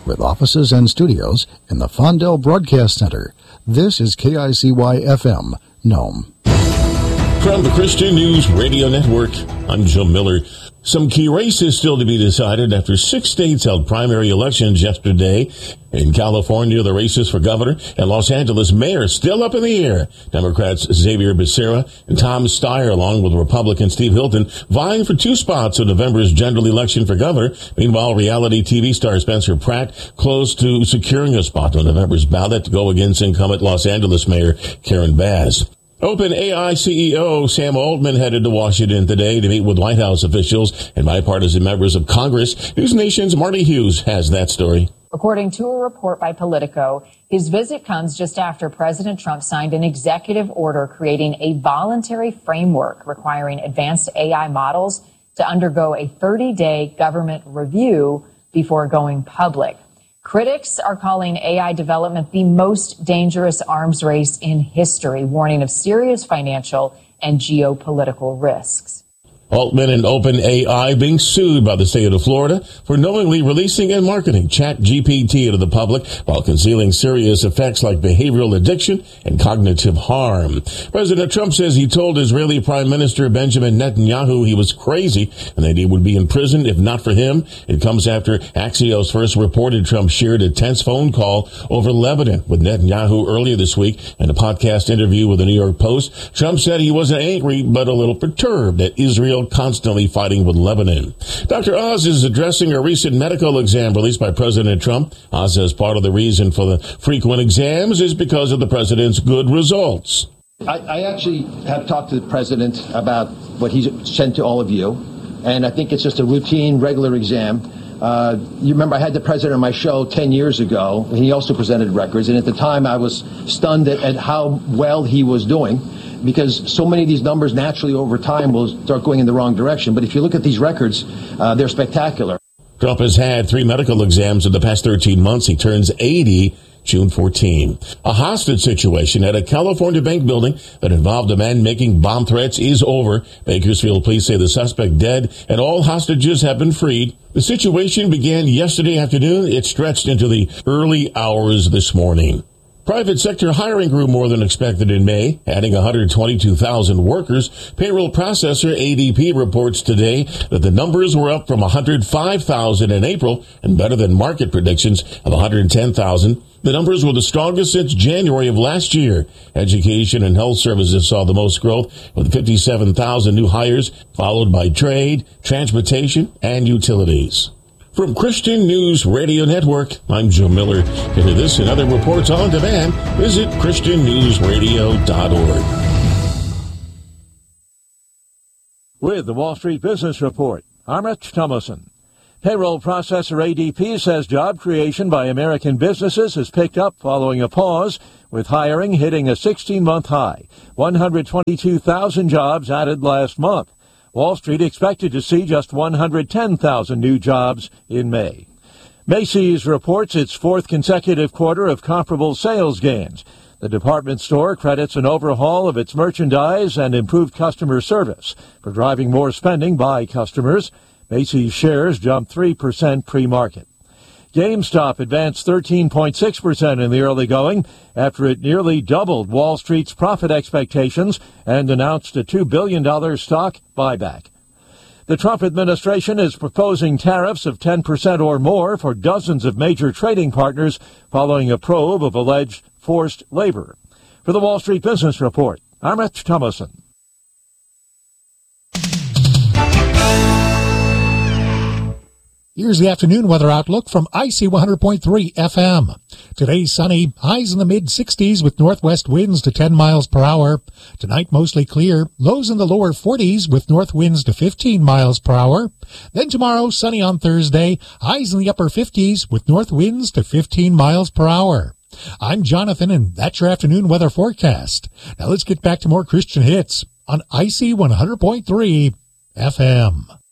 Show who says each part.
Speaker 1: with offices and studios in the Fondell Broadcast Center. This is KICY-FM, Nome.
Speaker 2: From the Christian News Radio Network, I'm Joe Miller. Some key races still to be decided after 6 states held primary elections yesterday. In California, the races for governor and Los Angeles mayor still up in the air. Democrats Xavier Becerra and Tom Steyer, along with Republican Steve Hilton, vying for 2 spots in November's general election for governor. Meanwhile, reality TV star Spencer Pratt close to securing a spot on November's ballot to go against incumbent Los Angeles Mayor Karen Bass. OpenAI CEO Sam Altman headed to Washington today to meet with White House officials and bipartisan members of Congress. News Nation's Marty Hughes has that story.
Speaker 3: According to a report by Politico, his visit comes just after President Trump signed an executive order creating a voluntary framework requiring advanced AI models to undergo a 30-day government review before going public. Critics are calling AI development the most dangerous arms race in history, warning of serious financial and geopolitical risks.
Speaker 2: Altman and OpenAI being sued by the state of Florida for knowingly releasing and marketing ChatGPT to the public while concealing serious effects like behavioral addiction and cognitive harm. President Trump says he told Israeli Prime Minister Benjamin Netanyahu he was crazy and that he would be in prison if not for him. It comes after Axios first reported Trump shared a tense phone call over Lebanon with Netanyahu earlier this week. In a podcast interview with the New York Post, Trump said he wasn't angry but a little perturbed that Israel constantly fighting with Lebanon. Dr. Oz is addressing a recent medical exam released by President Trump. Oz says part of the reason for the frequent exams is because of the president's good results.
Speaker 4: I actually have talked to the president about what he's sent to all of you, and I think it's just a routine, regular exam. You remember I had the president on my show 10 years ago, and he also presented records, and at the time I was stunned at how well he was doing, because so many of these numbers naturally over time will start going in the wrong direction. But if you look at these records, they're spectacular.
Speaker 2: Trump has had 3 medical exams in the past 13 months. He turns 80 June 14. A hostage situation at a California bank building that involved a man making bomb threats is over. Bakersfield police say the suspect dead and all hostages have been freed. The situation began yesterday afternoon. It stretched into the early hours this morning. Private sector hiring grew more than expected in May, adding 122,000 workers. Payroll processor ADP reports today that the numbers were up from 105,000 in April and better than market predictions of 110,000. The numbers were the strongest since January of last year. Education and health services saw the most growth with 57,000 new hires, followed by trade, transportation, and utilities. From Christian News Radio Network, I'm Joe Miller. To hear this and other reports on demand, visit ChristianNewsRadio.org.
Speaker 5: With the Wall Street Business Report, I'm Rich Thomason. Payroll processor ADP says job creation by American businesses has picked up following a pause, with hiring hitting a 16-month high. 122,000 jobs added last month. Wall Street expected to see just 110,000 new jobs in May. Macy's reports its 4th consecutive quarter of comparable sales gains. The department store credits an overhaul of its merchandise and improved customer service for driving more spending by customers. Macy's shares jumped 3% pre-market. GameStop advanced 13.6% in the early going after it nearly doubled Wall Street's profit expectations and announced a $2 billion stock buyback. The Trump administration is proposing tariffs of 10% or more for dozens of major trading partners following a probe of alleged forced labor. For the Wall Street Business Report, I'm Rich Thomason.
Speaker 6: Here's the afternoon weather outlook from IC 100.3 FM. Today sunny, highs in the mid-60s with northwest winds to 10 miles per hour. Tonight mostly clear, lows in the lower 40s with north winds to 15 miles per hour. Then tomorrow sunny on Thursday, highs in the upper 50s with north winds to 15 miles per hour. I'm Jonathan, and that's your afternoon weather forecast. Now let's get back to more Christian hits on IC 100.3 FM.